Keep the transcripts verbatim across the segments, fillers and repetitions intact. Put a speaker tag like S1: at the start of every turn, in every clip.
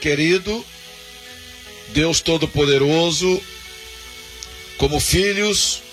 S1: querido, Deus Todo-Poderoso, como filhos,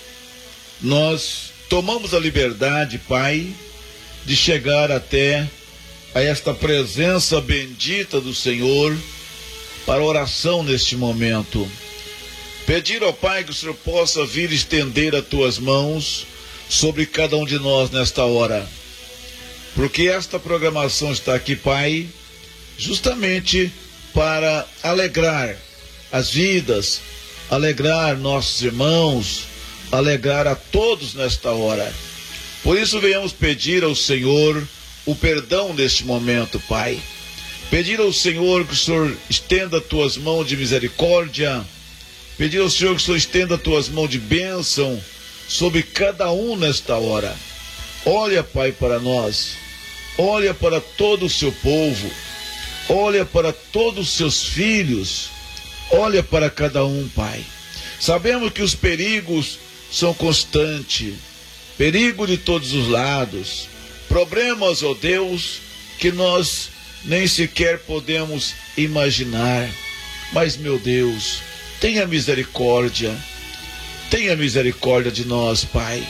S1: nós tomamos a liberdade, Pai, de chegar até a esta presença bendita do Senhor para oração neste momento. Pedir ao Pai que o Senhor possa vir estender as tuas mãos sobre cada um de nós nesta hora. Porque esta programação está aqui, Pai, justamente para alegrar as vidas, alegrar nossos irmãos, alegrar a todos nesta hora. Por isso venhamos pedir ao Senhor o perdão neste momento, Pai. Pedir ao Senhor que o Senhor estenda as tuas mãos de misericórdia. Pedir ao Senhor que o Senhor estenda as tuas mãos de bênção sobre cada um nesta hora. Olha, Pai, para nós. Olha para todo o seu povo. Olha para todos os seus filhos. Olha para cada um, Pai. Sabemos que os perigos são constantes. Perigo de todos os lados. Problemas, ó Deus, que nós nem sequer podemos imaginar. Mas, meu Deus, tenha misericórdia. Tenha misericórdia de nós, Pai.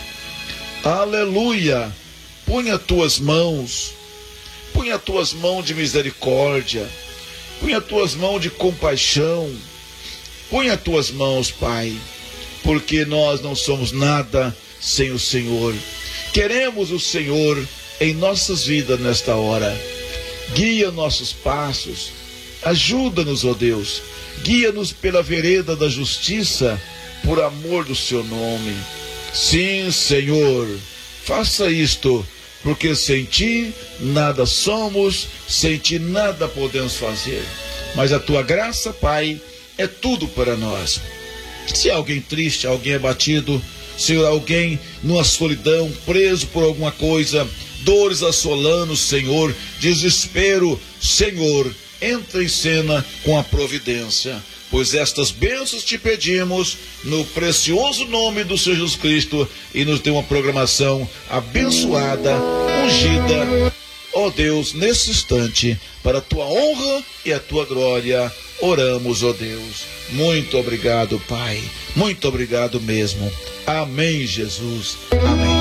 S1: Aleluia. Põe as tuas mãos. Põe as tuas mãos de misericórdia. Põe as tuas mãos de compaixão. Põe as tuas mãos, Pai. Porque nós não somos nada sem o Senhor. Queremos o Senhor em nossas vidas nesta hora. Guia nossos passos. Ajuda-nos, ó Deus. Guia-nos pela vereda da justiça, por amor do seu nome. Sim, Senhor, faça isto, porque sem ti nada somos, sem ti nada podemos fazer. Mas a tua graça, Pai, é tudo para nós. Se alguém triste, alguém abatido, Senhor, alguém numa solidão, preso por alguma coisa, dores assolando, Senhor, desespero, Senhor, entra em cena com a providência. Pois estas bênçãos te pedimos no precioso nome do Senhor Jesus Cristo, e nos dê uma programação abençoada, ungida, ó Deus, nesse instante, para a tua honra e a tua glória, oramos, ó Deus. Muito obrigado, Pai, muito obrigado mesmo. Amém, Jesus. Amém.